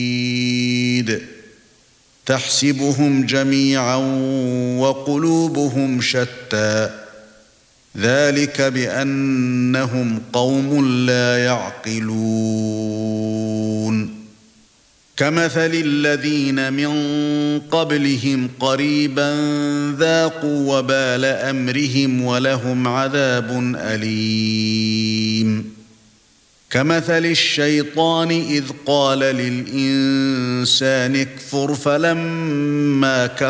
تحسبهم جميعا وقلوبهم شتى ذلك بأنهم قوم لا يعقلون كمثل الذين من قبلهم قريبا ذاقوا وبال أمرهم ولهم عذاب أليم كمثل الشيطان إذ قال للإنسان اكفر فلما كفر